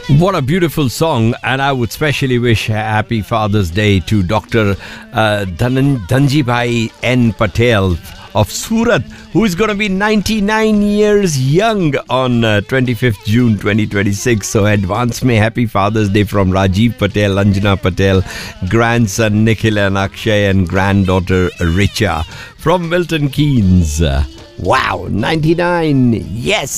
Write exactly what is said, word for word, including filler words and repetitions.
What a beautiful song, and I would specially wish a happy Father's Day to Doctor Uh, Dhan- Dhanji N. Patel of Surat, who is going to be ninety-nine years young on uh, twenty-fifth June twenty twenty-six. So advance में happy Father's Day from Rajiv Patel, Anjana Patel, grandson Nikhil and Akshay, and granddaughter Richa from Milton Keynes. Wow, ninety-nine, yes!